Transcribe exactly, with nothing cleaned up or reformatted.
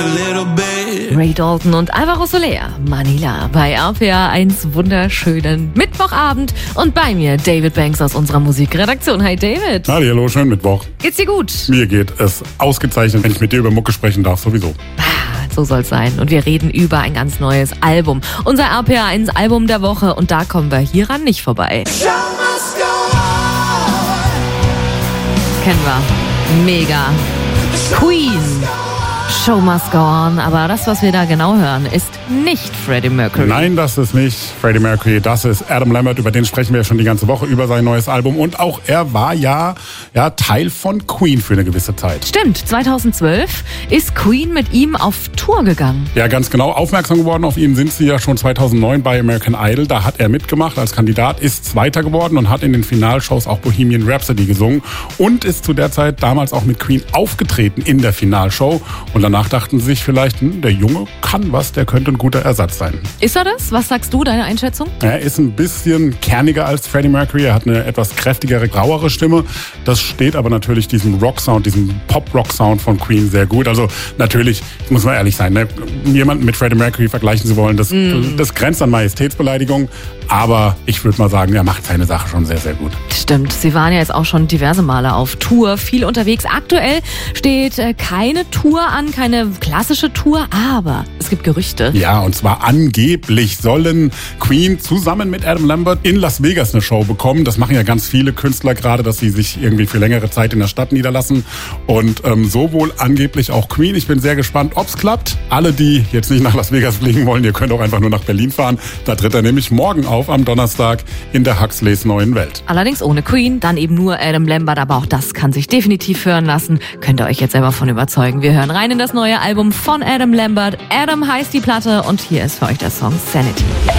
Ray Dalton und Alvaro Soler, Manila, bei R P R eins wunderschönen Mittwochabend. Und bei mir David Banks aus unserer Musikredaktion. Hi David. Hallo, schönen Mittwoch. Geht's dir gut? Mir geht es ausgezeichnet, wenn ich mit dir über Mucke sprechen darf, sowieso. So soll's sein. Und wir reden über ein ganz neues Album. Unser R P R eins Album der Woche. Und da kommen wir hieran nicht vorbei. Kennen wir. Mega. Queen. Show must go on, aber das, was wir da genau hören, ist nicht Freddie Mercury. Nein, das ist nicht Freddie Mercury, das ist Adam Lambert, über den sprechen wir ja schon die ganze Woche, über sein neues Album. Und auch er war ja, ja Teil von Queen für eine gewisse Zeit. Stimmt, zweitausendzwölf ist Queen mit ihm auf Tour gegangen. Ja, ganz genau. Aufmerksam geworden auf ihn sind sie ja schon zweitausendneun bei American Idol. Da hat er mitgemacht als Kandidat, ist Zweiter geworden und hat in den Finalshows auch Bohemian Rhapsody gesungen und ist zu der Zeit damals auch mit Queen aufgetreten in der Finalshow. Und danach dachten sie sich vielleicht, hm, der Junge kann was, der könnte ein guter Ersatz sein. Ist er das? Was sagst du, deine Einschätzung? Er ist ein bisschen kerniger als Freddie Mercury. Er hat eine etwas kräftigere, grauere Stimme. Das steht aber natürlich diesem Rock-Sound, diesem Pop-Rock-Sound von Queen sehr gut. Also natürlich, muss man ehrlich sein, ne? Jemanden mit Freddie Mercury vergleichen zu wollen, das, mm. das grenzt an Majestätsbeleidigung. Aber ich würde mal sagen, er macht seine Sache schon sehr, sehr gut. Stimmt, sie waren ja jetzt auch schon diverse Male auf Tour, viel unterwegs. Aktuell steht äh, keine Tour an, keine klassische Tour, aber es gibt Gerüchte. Ja, und zwar angeblich sollen Queen zusammen mit Adam Lambert in Las Vegas eine Show bekommen. Das machen ja ganz viele Künstler gerade, dass sie sich irgendwie für längere Zeit in der Stadt niederlassen. Und ähm, so wohl angeblich auch Queen. Ich bin sehr gespannt, ob's klappt. Alle, die jetzt nicht nach Las Vegas fliegen wollen, ihr könnt auch einfach nur nach Berlin fahren. Da tritt er nämlich morgen auf am Donnerstag in der Huxleys neuen Welt. Allerdings ohne Queen, dann eben nur Adam Lambert, aber auch das kann sich definitiv hören lassen. Könnt ihr euch jetzt selber von überzeugen. Wir hören rein in das neue Album von Adam Lambert. Adam heißt die Platte und hier ist für euch der Song Sanity.